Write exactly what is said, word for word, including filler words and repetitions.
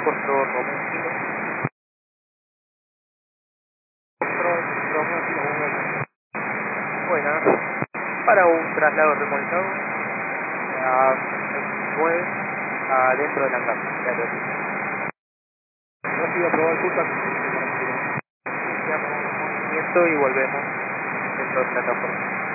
Foxtrot Romeo Kilo. Foxtrot Romeo Kilo uno. Buena. Para un traslado remolcado a nueve adentro de la casa. Ya lo dije. Rápido, probar el puta. Iniciamos movimiento y volvemos dentro de la plataforma.